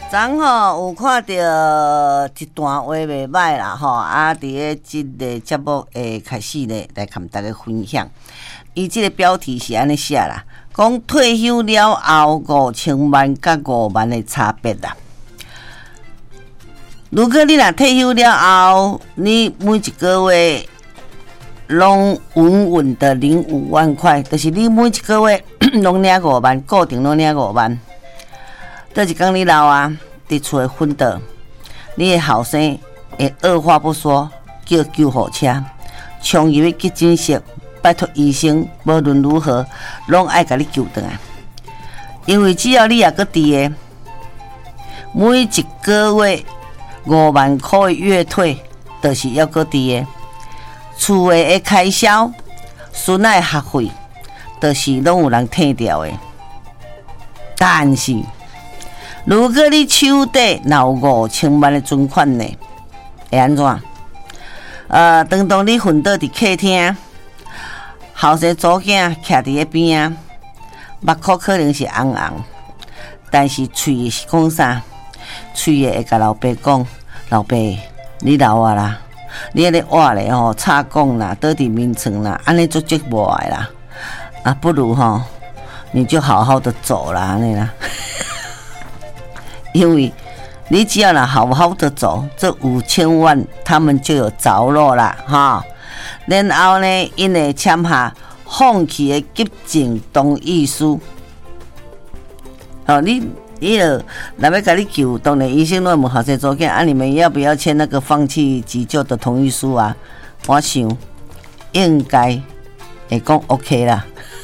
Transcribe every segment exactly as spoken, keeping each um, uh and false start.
昨吼有看到一段话袂歹啦吼，啊，伫咧即个节目诶开始咧，来跟大家分享。伊即个标题是安尼写啦，讲退休了后五千万甲五万的差别啦。如果你若退休了后，你每一个月拢稳稳的领五万块，就是你每一个月拢领五万，固定拢领五万。倒一天你老啊，伫厝诶昏倒，你诶后生会二话不说叫救护车，冲入去急诊室，拜托医生，无论如何拢爱甲你救倒来。因为只要你也搁伫诶，每一个月五万块的月退，就是要搁伫诶。厝诶的开销、孙仔学费，就是拢有人退掉诶。但是，如果你手底有五千万的存款呢，会安怎？呃，当当你瞓倒伫客厅，后生祖囝徛伫咧边啊，目眶可能是红红，但是喙是讲啥？喙会甲老爸讲：老爸，你老啊啦！你迄个活咧吼，插讲啦，倒伫眠床啦，安尼做折磨的啦，啊，不如吼，你就好好的走啦，安尼啦。因为你只要呢好好的走，这五千万他们就有着落啦，哈。然后呢，因会签下放弃的急诊同意书。哦，你你了，若要甲你救，当然医生拢问后生祖囝，啊，你们要不要签那个放弃急救的同意书啊？我想应该会讲 OK 啦。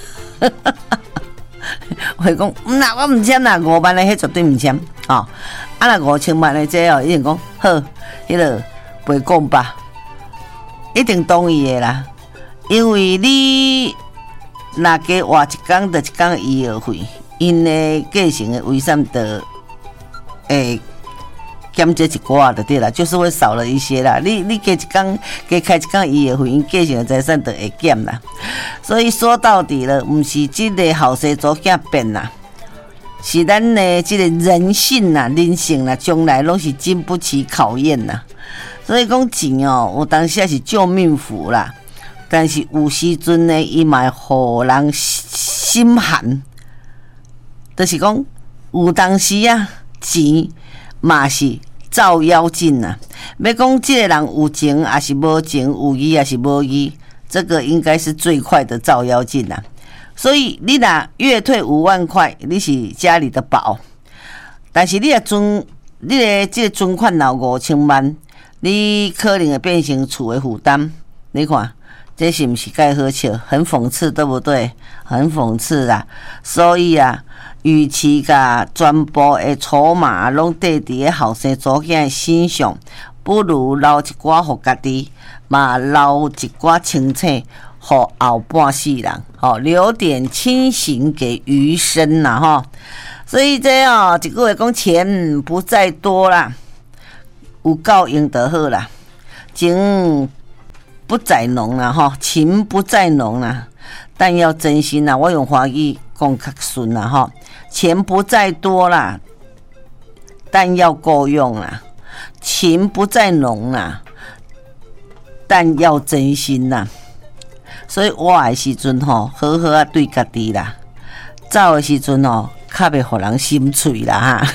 会讲，嗯啦，我唔签啦，五万的迄绝对唔签，吼、哦。啊，若五千万的这哦，一定讲好，迄个陪讲吧，一定同意的啦。因为你若加活一工，就一工医药费。因的继承的遗产的诶减这一寡就对啦，就是会少了一些啦。你你加一工加开一工医药费，因继承的财产就会减啦。所以说到底了，毋是即个后生祖囝变啦，是咱的即个人性啦、人性啦，将来拢是经不起考验啦。所以讲钱哦，有当时是救命符啦，但是有时阵呢，伊嘛会互人心寒。就是讲，有当时啊，钱嘛是照妖镜啊。要讲这个人有情还是无情，有义还是无义，这个应该是最快的照妖镜啊。所以你若月退五万块，你是家里的宝，但是你的存，你的这个存款有五千万，你可能会变成厝的负担。你看，这是不是该好笑？很讽刺，对不对？很讽刺啊！所以啊。与其甲全部的筹码拢缀伫咧后生祖囝身上，不如留一寡互家己，嘛留一寡清醒，互后半世人，吼、哦、留点清醒给余生啦，吼。所以这哦，一句话讲，钱不在多啦，有够用就好啦，情不在浓啦，吼，情不在浓啦，但要真心啦，我用华语讲较顺啦，吼。钱不在多啦，但要够用啦；情不在浓啦，但要真心啦。所以活的时阵吼，好好啊对家己啦；走的时阵吼，较袂互人心碎啦哈。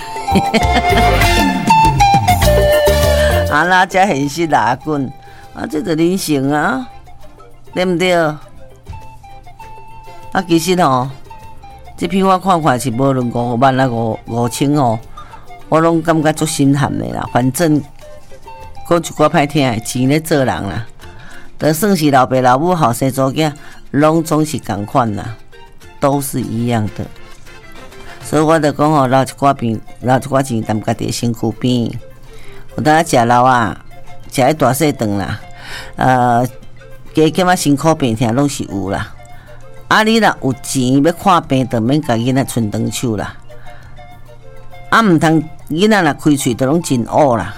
啊啦，才现实啦，阿棍啊，这就人性啊，对不对？啊，其实吼。这篇我看看是无论五万啊五五千哦，我拢感觉足心寒的啦。反正讲一寡歹听的，钱咧做人啦，就算是老爸老母后生祖囝，拢总是同款啦，都是一样的。所以我就讲吼，留一寡钱，留一寡钱踮家己身躯边，有当食老啊，食迄大细顿啦，呃，加减啊辛苦病痛拢是有啦。啊，你若有钱要看病，就免甲囡仔伸长手啦。啊，毋通囡仔若开喙，就拢真恶啦。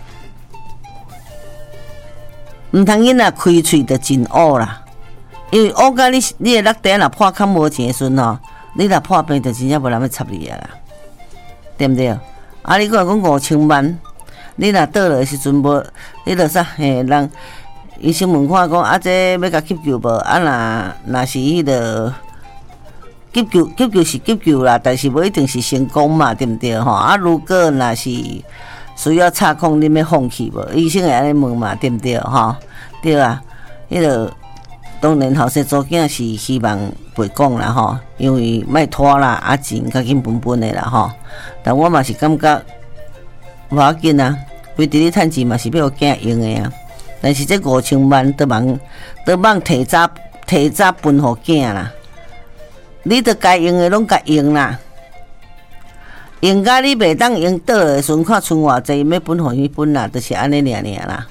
毋通囡仔开喙就真恶啦，因为恶甲你，你的落地若破空无钱的时阵吼，你若破病，就真正无人要插你啊啦，对不对？ 啊，你讲讲五千万，你若倒落时阵无，迄落啥？嘿，人医生问看讲啊，这要甲急救无？啊，若若是迄个急救，急救是急救啦，但是无一定是成功嘛，对毋对吼？啊，如果若是需要插孔，你要放弃无？医生会安尼问嘛，对毋对吼？对啊，迄个当然后生做囝是希望袂讲啦吼，因为莫拖啦，啊钱较紧分分的啦吼。但我嘛是感觉无要紧啊，为伫咧趁钱嘛是要互囝用的啊。但是这五千万都忙都忙提早提早分互囝啦，你着该用的拢该用啦。用甲你袂当用倒的时阵，看剩偌济，要分互伊分啦，就是安尼尔尔啦。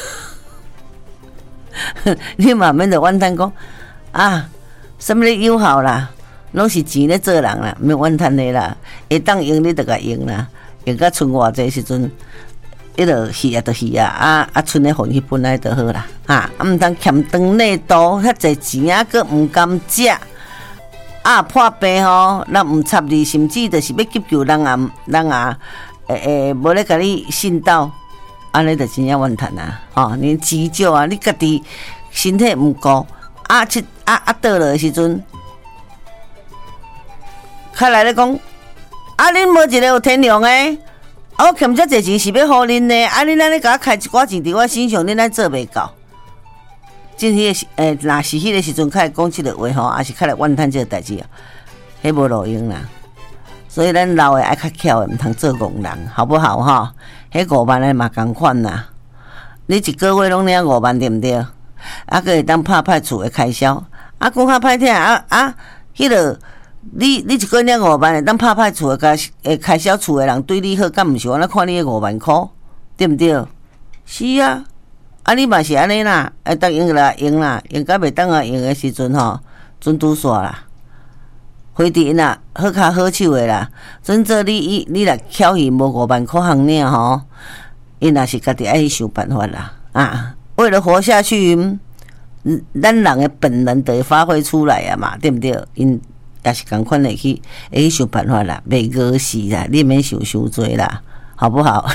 你嘛免着怨叹讲啊，什么咧友好啦，拢是钱咧做人啦，免怨叹的啦。会当用你着甲用啦，用甲剩偌济时阵，伊着去啊，着去啊，啊啊，剩咧互伊分来就好啦。啊，啊毋通欠长内度，遐济钱啊，佫毋甘食。啊破病吼，咱毋插你，甚至就是要急救人啊，人啊，诶诶，无咧甲你信道，安尼就真正怨叹啊！吼，连急救啊，你家己身体毋顾，啊去啊啊倒落的时阵，开来咧讲，啊恁无一个有天良诶，啊我欠遮济钱是要互恁的，啊恁安尼甲我开一寡钱伫我身上，恁安做袂到。真迄个诶，若是迄个时阵，较会讲即个话吼，也是较来怨叹即个代志啊，迄无路用啦。所以咱老诶爱较巧诶，毋通做戆人，好不好吼？迄五万诶嘛共款啦，你一个月拢领五万对毋对？啊，佫会当拍歹厝诶开销，啊讲较歹听啊啊，迄个你你一个月领五万，会当拍歹厝诶开诶开销，厝诶人对你好，敢毋是？我咧看你诶五万箍，对毋对？是啊。啊，你嘛是安尼啦，会当用啦用啦，用甲袂当啊用诶时阵吼，准拄煞啦。非得因啦，好骹好手诶啦，真做你你你若巧伊无五万箍项领吼，因若是家己爱去想办法啦。啊，为了活下去，嗯，咱人诶本能得发挥出来啊嘛，对毋对？因也是共款会去会去想办法啦，袂饿死啦，你免想伤多啦，好不好？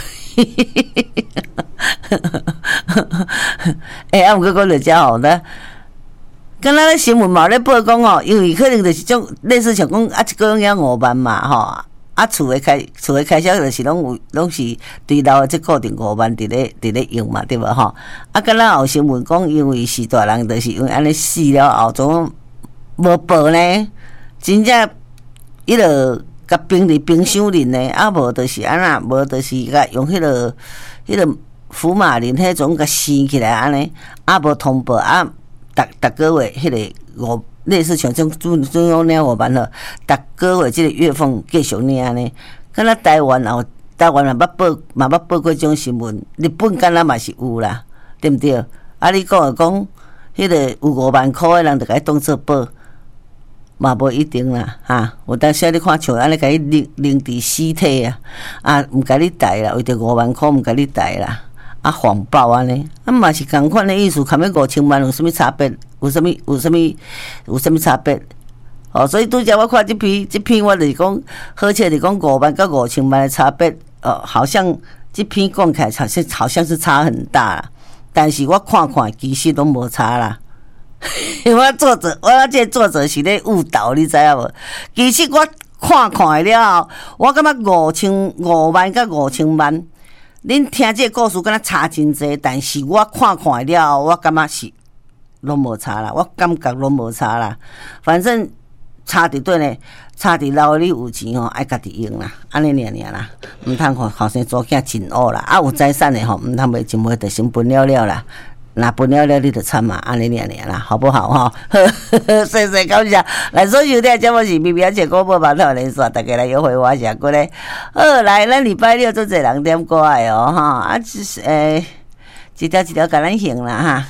哎、欸，啊，毋过讲到遮吼，咱敢若咧新闻嘛咧报讲吼，因为可能就是种类似像讲啊，一个月领五万嘛吼，啊，厝诶开厝诶开销就是拢有拢是对老诶即固定五万伫咧伫咧用嘛，对无吼？啊，敢若有新闻讲，因为是大人，就是因为安尼死了后，总无报呢，真正伊落甲冰伫冰箱里呢，啊，无就是安那，无就是甲用迄落迄落。福马林迄种甲生起来安尼，啊无通报啊，逐逐个月迄个五类似像种种种种领五万了，逐个月即个月份继续领安尼。敢若台湾哦，台湾嘛捌报嘛捌报过种新闻，日本敢若嘛是有啦，对毋对？啊，你讲诶讲，迄个有五万箍诶人，就甲伊当做报，嘛无一定啦，哈。有当时你看像安尼，甲伊拎拎伫尸体啊，啊，毋甲你带啦，为着五万箍毋甲你带啦。啊，谎报安尼，啊嘛是共款的意思，含迄五千万有啥物差别？有啥物？有啥物？有啥物差别？哦，所以拄则我看即篇，即篇我就是讲，好像是讲五万甲五千万的差别，哦，好像即篇讲起来好像好像是差很大啦，但是我看看其实拢无差啦。我作者，我这作者是咧误导，你知影无？其实我看看了后，我感觉五千五万甲五千万。恁听这个故事敢若差真济，但是我看看了，我感觉是拢无差啦，我感觉拢无差啦。反正差伫对呢，差伫老你有钱吼，爱家己用啦，安尼尔尔啦，毋通互后生做囝真恶啦。啊，有财产的吼，毋通袂真袂就先分了了啦。那分了了，你就惨嘛，安尼尔尔啦，好不好吼？谢谢感谢，来所收听节目是咪咪姐广播网络连线，大家来约会我下过咧。好，来，咱礼拜六做侪人点歌的哦，哈，啊，就是诶，一条一条甲咱行啦哈。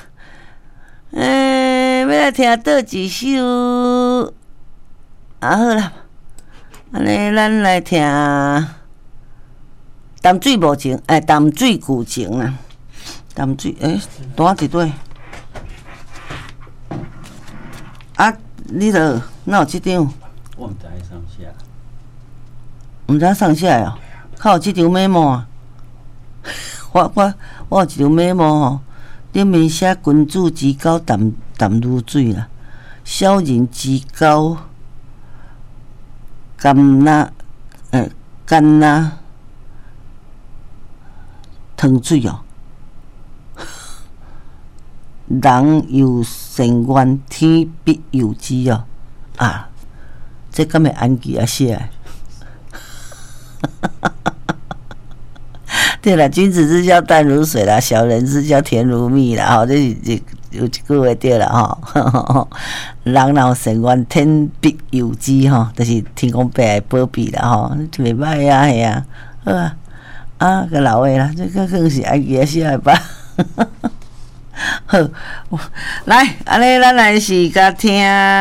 诶、欸，要来听倒一首，啊好啦，安尼咱来听淡水无情，诶、欸，淡水旧情啦。淡水诶，单一对啊！你着哪有即张？ 我毋知上下， 毋知上下哦。 较有即张 memo 啊。我我我有一张 memo 吼，顶面写君主之交淡淡如水啦，小人之交甘若诶甘若汤水哦。人有善愿，天必有之哦。啊，这敢会安记啊写的？对了，君子之交淡如水啦，小人之交甜如蜜啦。吼，这是这有一句话对啦吼。人若有善愿，天必有之吼，就是天公伯会保庇啦吼，就袂歹啊，系啊，好啊，啊个老话啦，这个更是安记啊写的吧。好，来，安尼咱来是甲听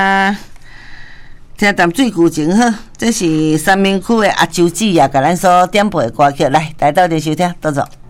听淡水旧情好，这是三明区的阿周子也甲咱所点播的歌曲，来，来到这收听，多谢。